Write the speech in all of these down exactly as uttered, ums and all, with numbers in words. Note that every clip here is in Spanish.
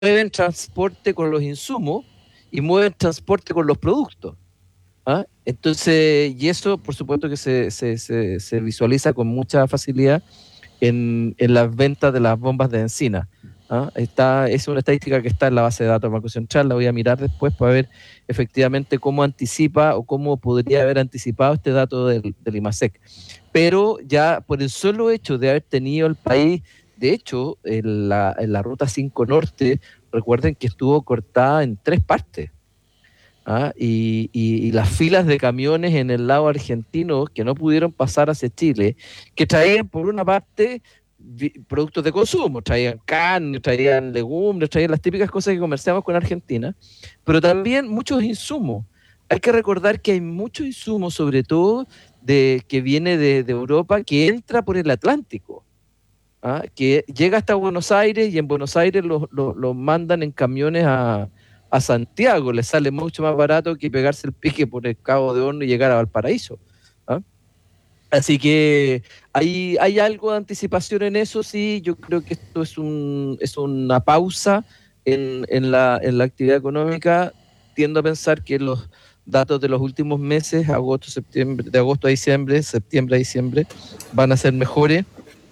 mueven transporte con los insumos y mueven transporte con los productos. ¿Ah? Entonces, y eso por supuesto que se, se, se, se visualiza con mucha facilidad en, en las ventas de las bombas de encina. ¿Ah? Está, es una estadística que está en la base de datos del Banco Central, la voy a mirar después para ver efectivamente cómo anticipa o cómo podría haber anticipado este dato del, del IMASEC. Pero ya por el solo hecho de haber tenido el país, de hecho, en la, en la ruta cinco Norte, recuerden que estuvo cortada en tres partes. ¿Ah? Y, y, y las filas de camiones en el lado argentino que no pudieron pasar hacia Chile, que traían por una parte vi, productos de consumo, traían carne, traían legumbres, traían las típicas cosas que comerciamos con Argentina, pero también muchos insumos. Hay que recordar que hay muchos insumos, sobre todo de, que viene de, de Europa, que entra por el Atlántico. ¿Ah? Que llega hasta Buenos Aires y en Buenos Aires los lo, lo mandan en camiones a, a Santiago, les sale mucho más barato que pegarse el pique por el Cabo de Horno y llegar a Valparaíso. ¿Ah? Así que hay, hay algo de anticipación en eso, sí, yo creo que esto es, un, es una pausa en, en, la, en la actividad económica. Tiendo a pensar que los datos de los últimos meses, agosto, septiembre, de agosto a diciembre, septiembre a diciembre, van a ser mejores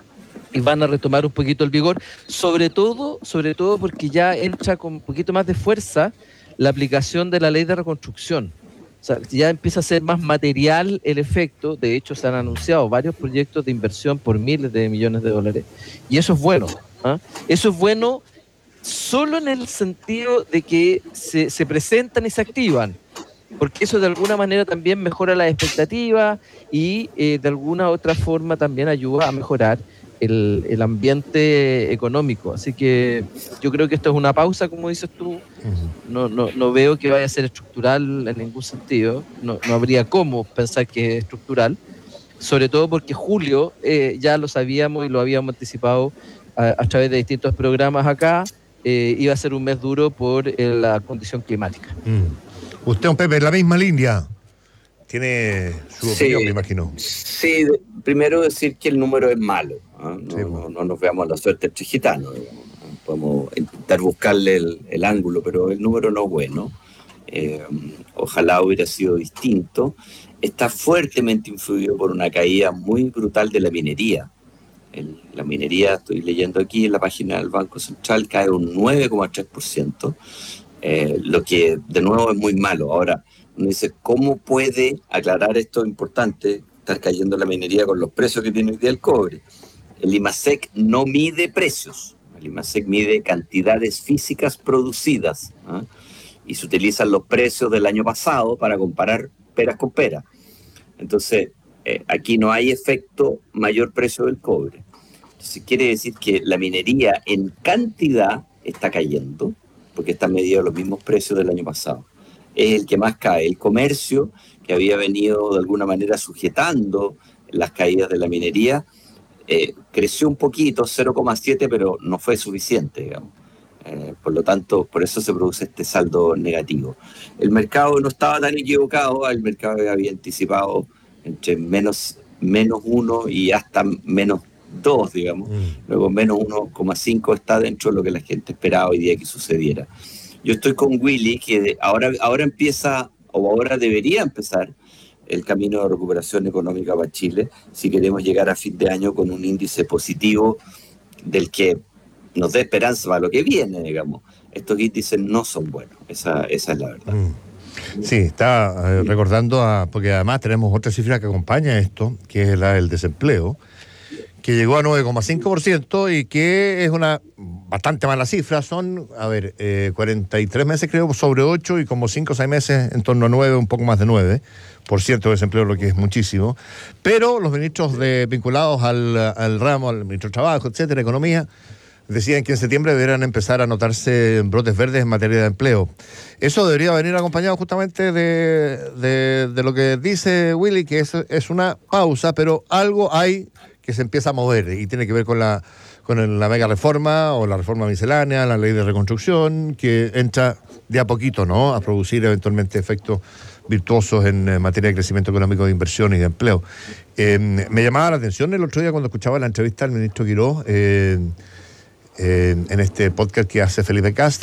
y van a retomar un poquito el vigor, sobre todo, sobre todo porque ya entra con un poquito más de fuerza la aplicación de la ley de reconstrucción. O sea, ya empieza a ser más material el efecto. De hecho, se han anunciado varios proyectos de inversión por miles de millones de dólares. Y eso es bueno. ¿Ah? Eso es bueno solo en el sentido de que se, se presentan y se activan. Porque eso de alguna manera también mejora las expectativas y eh, de alguna otra forma también ayuda a mejorar El, el ambiente económico. Así que yo creo que esto es una pausa, como dices tú. No, no, no veo que vaya a ser estructural en ningún sentido. No, no habría cómo pensar que es estructural, sobre todo porque julio eh, ya lo sabíamos y lo habíamos anticipado a, a través de distintos programas acá, eh, iba a ser un mes duro por eh, la condición climática. Mm. Usted, don Pepe, en la misma línea. Tiene su sí, opinión, me imagino. Sí, primero decir que el número es malo. ¿eh? No, sí, no, no nos veamos la suerte entre gitanos. Digamos. Podemos intentar buscarle el, el ángulo, pero el número no es bueno. Eh, ojalá hubiera sido distinto. Está fuertemente influido por una caída muy brutal de la minería. El, la minería, estoy leyendo aquí en la página del Banco Central, cae un nueve coma tres por ciento, eh, lo que de nuevo es muy malo. Ahora, uno dice, ¿cómo puede aclarar esto importante? Estar cayendo la minería con los precios que tiene hoy día el cobre. El IMASEC no mide precios. El IMASEC mide cantidades físicas producidas. ¿eh? Y se utilizan los precios del año pasado para comparar peras con peras. Entonces, eh, aquí no hay efecto mayor precio del cobre. Entonces, quiere decir que la minería en cantidad está cayendo, porque están medidos los mismos precios del año pasado. Es el que más cae. El comercio, que había venido de alguna manera sujetando las caídas de la minería, eh, creció un poquito, cero coma siete, pero no fue suficiente, digamos. Eh, por lo tanto, por eso se produce este saldo negativo. El mercado no estaba tan equivocado, el mercado había anticipado entre menos, menos uno y hasta menos dos, digamos. Mm. Luego menos uno coma cinco está dentro de lo que la gente esperaba hoy día que sucediera. Yo estoy con Willy, que ahora, ahora empieza, o ahora debería empezar, el camino de recuperación económica para Chile, si queremos llegar a fin de año con un índice positivo del que nos dé esperanza para lo que viene, digamos. Estos índices no son buenos, esa, esa es la verdad. Mm. Sí, está eh, recordando, a, porque además tenemos otra cifra que acompaña esto, que es la del desempleo, que llegó a nueve coma cinco por ciento y que es una bastante mala cifra. Son, a ver, eh, cuarenta y tres meses creo sobre ocho y como cinco o seis meses en torno a nueve, un poco más de nueve por ciento de desempleo, lo que es muchísimo. Pero los ministros de, vinculados al, al ramo, al ministro de Trabajo, etcétera, Economía, decían que en septiembre deberían empezar a notarse brotes verdes en materia de empleo. Eso debería venir acompañado justamente de, de, de lo que dice Willy, que es, es una pausa, pero algo hay que se empieza a mover y tiene que ver con la con la mega reforma o la reforma miscelánea, la ley de reconstrucción, que entra de a poquito, ¿no?, a producir eventualmente efectos virtuosos en materia de crecimiento económico, de inversión y de empleo. Eh, me llamaba la atención el otro día cuando escuchaba la entrevista al ministro Quirós, eh, eh, en este podcast que hace Felipe Cast,